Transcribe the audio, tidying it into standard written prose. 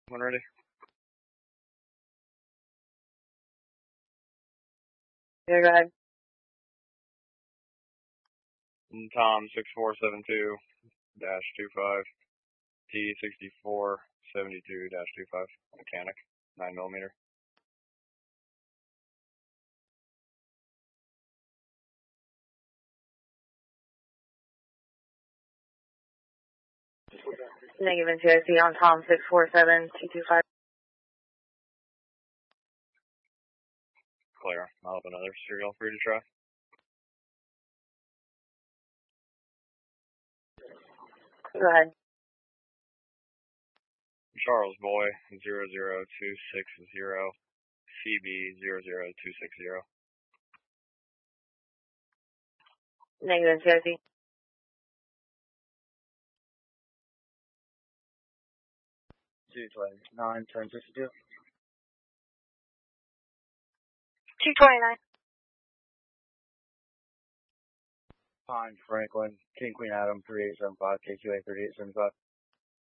When ready. Yeah, go ahead. Tom 6472-25 T6472-25 mechanic 9mm. Negative NCIC on Tom 647225. Clear. I'll have another serial for you to try. Go ahead. Charles Boy 00260 CB 00260. Negative NCIC. 229, turn 62. 229. Pine Franklin, King Queen Adam 3875, KQA 3875.